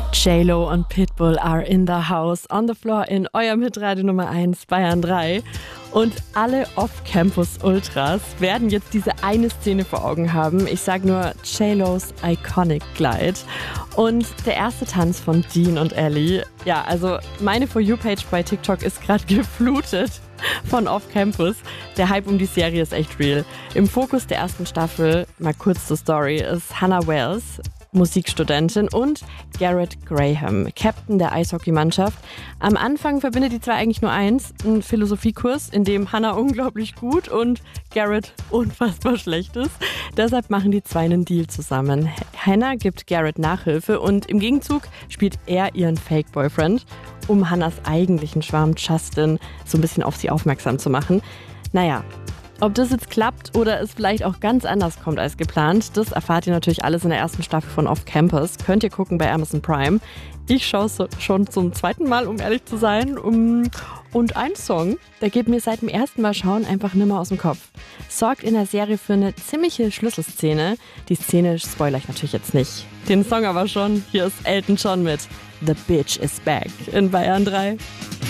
J-Lo und Pitbull are in the house, on the floor in eurem Hitradio Nummer 1 Bayern 3. Und alle Off-Campus-Ultras werden jetzt diese eine Szene vor Augen haben. Ich sag nur J-Los Iconic Glide. Und der erste Tanz von Dean und Ellie. Ja, also meine For You-Page bei TikTok ist gerade geflutet von Off-Campus. Der Hype um die Serie ist echt real. Im Fokus der ersten Staffel, mal kurz zur Story, ist Hannah Wells, Musikstudentin, und Garrett Graham, Captain der Eishockeymannschaft. Am Anfang verbindet die zwei eigentlich nur eins, einen Philosophiekurs, in dem Hannah unglaublich gut und Garrett unfassbar schlecht ist. Deshalb machen die zwei einen Deal zusammen. Hannah gibt Garrett Nachhilfe und im Gegenzug spielt er ihren Fake-Boyfriend, um Hannahs eigentlichen Schwarm Justin so ein bisschen auf sie aufmerksam zu machen. Naja, ob das jetzt klappt oder es vielleicht auch ganz anders kommt als geplant, das erfahrt ihr natürlich alles in der ersten Staffel von Off Campus. Könnt ihr gucken bei Amazon Prime. Ich schaue es schon zum zweiten Mal, um ehrlich zu sein. Und ein Song, der geht mir seit dem ersten Mal schauen einfach nimmer aus dem Kopf. Sorgt in der Serie für eine ziemliche Schlüsselszene. Die Szene spoilere ich natürlich jetzt nicht. Den Song aber schon. Hier ist Elton John mit The Bitch is Back in Bayern 3.